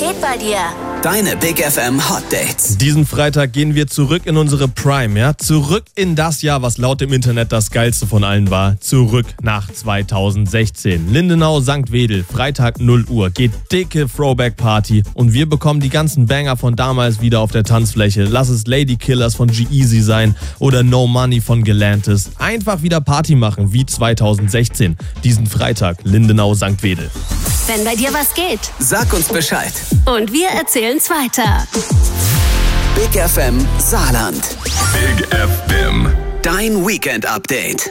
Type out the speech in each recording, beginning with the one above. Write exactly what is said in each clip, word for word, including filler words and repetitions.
geht bei dir? Deine Big F M Hot Dates. Diesen Freitag gehen wir zurück in unsere Prime, ja? Zurück in das Jahr, was laut dem Internet das geilste von allen war. Zurück nach zweitausendsechzehn. Lindenau, Sankt Wedel, Freitag null Uhr, geht dicke Throwback-Party und wir bekommen die ganzen Banger von damals wieder auf der Tanzfläche. Lass es Lady Killers von G-Eazy sein oder No Money von Galantis. Einfach wieder Party machen wie zweitausendsechzehn. Diesen Freitag, Lindenau, Sankt Wedel. Wenn bei dir was geht, Sag uns Bescheid. und wir erzählen's weiter. Big F M Saarland. Big F M. Dein Weekend-Update.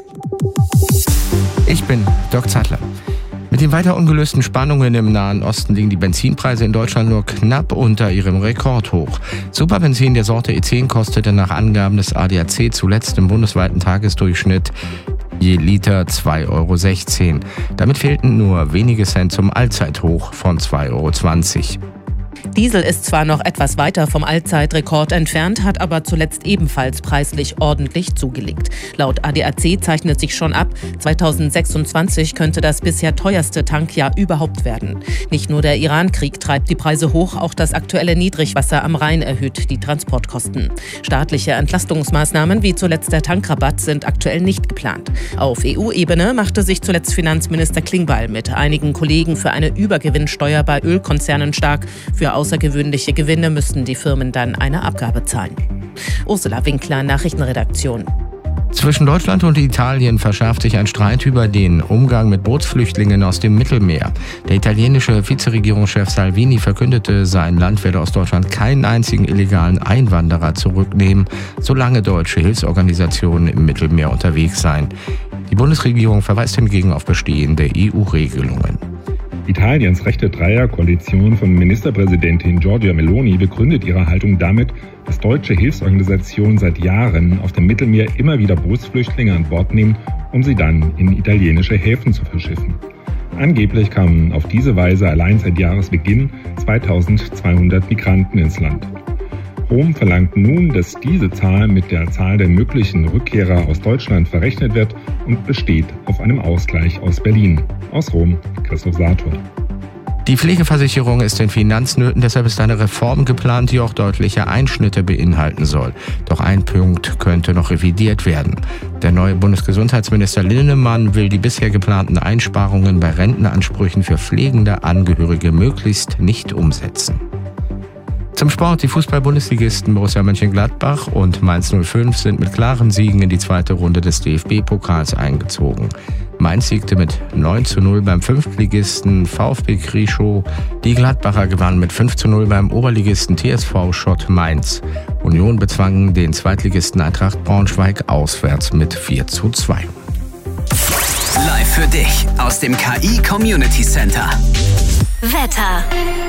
Ich bin Doc Zattler. Mit den weiter ungelösten Spannungen im Nahen Osten liegen die Benzinpreise in Deutschland nur knapp unter ihrem Rekordhoch. Superbenzin der Sorte E zehn kostete nach Angaben des A D A C zuletzt im bundesweiten Tagesdurchschnitt je Liter zwei Euro sechzehn. Damit fehlten nur wenige Cent zum Allzeithoch von zwei Euro zwanzig. Diesel ist zwar noch etwas weiter vom Allzeitrekord entfernt, hat aber zuletzt ebenfalls preislich ordentlich zugelegt. Laut A D A C zeichnet sich schon ab, zweitausendsechsundzwanzig könnte das bisher teuerste Tankjahr überhaupt werden. Nicht nur der Iran-Krieg treibt die Preise hoch, auch das aktuelle Niedrigwasser am Rhein erhöht die Transportkosten. Staatliche Entlastungsmaßnahmen wie zuletzt der Tankrabatt sind aktuell nicht geplant. Auf E U-Ebene machte sich zuletzt Finanzminister Klingbeil mit einigen Kollegen für eine Übergewinnsteuer bei Ölkonzernen stark. Für außergewöhnliche Gewinne müssten die Firmen dann eine Abgabe zahlen. Ursula Winkler, Nachrichtenredaktion. Zwischen Deutschland und Italien verschärft sich ein Streit über den Umgang mit Bootsflüchtlingen aus dem Mittelmeer. Der italienische Vizeregierungschef Salvini verkündete, sein Land werde aus Deutschland keinen einzigen illegalen Einwanderer zurücknehmen, solange deutsche Hilfsorganisationen im Mittelmeer unterwegs seien. Die Bundesregierung verweist hingegen auf bestehende E U-Regelungen. Italiens rechte Dreierkoalition von Ministerpräsidentin Giorgia Meloni begründet ihre Haltung damit, dass deutsche Hilfsorganisationen seit Jahren auf dem Mittelmeer immer wieder Bootsflüchtlinge an Bord nehmen, um sie dann in italienische Häfen zu verschiffen. Angeblich kamen auf diese Weise allein seit Jahresbeginn zweitausendzweihundert Migranten ins Land. Rom verlangt nun, dass diese Zahl mit der Zahl der möglichen Rückkehrer aus Deutschland verrechnet wird und besteht auf einem Ausgleich aus Berlin. Aus Rom, Christoph Sator. Die Pflegeversicherung ist in Finanznöten, deshalb ist eine Reform geplant, die auch deutliche Einschnitte beinhalten soll. Doch ein Punkt könnte noch revidiert werden. Der neue Bundesgesundheitsminister Linnemann will die bisher geplanten Einsparungen bei Rentenansprüchen für pflegende Angehörige möglichst nicht umsetzen. Zum Sport: Die Fußball-Bundesligisten Borussia Mönchengladbach und Mainz null fünf sind mit klaren Siegen in die zweite Runde des D F B-Pokals eingezogen. Mainz siegte mit neun zu null beim Fünftligisten VfB Krieschow. Die Gladbacher gewannen mit fünf zu null beim Oberligisten T S V Schott Mainz. Union bezwangen den Zweitligisten Eintracht Braunschweig auswärts mit vier zu zwei. Live für dich aus dem K I Community Center. Wetter.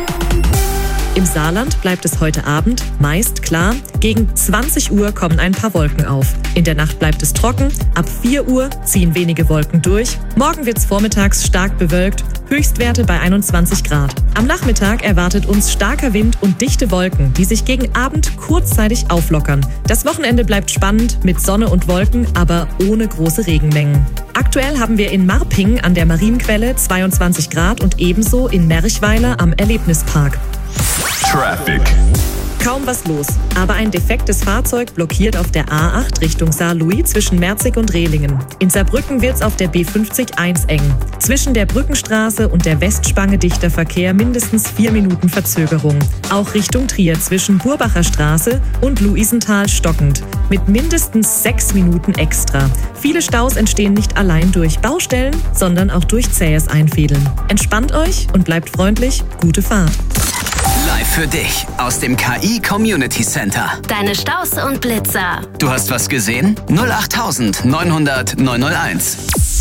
Im Saarland bleibt es heute Abend meist klar. Gegen zwanzig Uhr kommen ein paar Wolken auf. In der Nacht bleibt es trocken. Ab vier Uhr ziehen wenige Wolken durch. Morgen wird es vormittags stark bewölkt. Höchstwerte bei einundzwanzig Grad. Am Nachmittag erwartet uns starker Wind und dichte Wolken, die sich gegen Abend kurzzeitig auflockern. Das Wochenende bleibt spannend mit Sonne und Wolken, aber ohne große Regenmengen. Aktuell haben wir in Marping an der Marienquelle zweiundzwanzig Grad und ebenso in Merchweiler am Erlebnispark. Traffic. Kaum was los, aber ein defektes Fahrzeug blockiert auf der A acht Richtung Saarlouis zwischen Merzig und Rehlingen. In Saarbrücken wird's auf der B fünfzig eins eng. Zwischen der Brückenstraße und der Westspange dichter Verkehr, mindestens vier Minuten Verzögerung. Auch Richtung Trier zwischen Burbacher Straße und Luisenthal stockend. Mit mindestens sechs Minuten extra. Viele Staus entstehen nicht allein durch Baustellen, sondern auch durch zähes Einfädeln. Entspannt euch und bleibt freundlich. Gute Fahrt. Live für dich aus dem K I Community Center. Deine Staus und Blitzer. Du hast was gesehen? null acht neun null null neun null eins.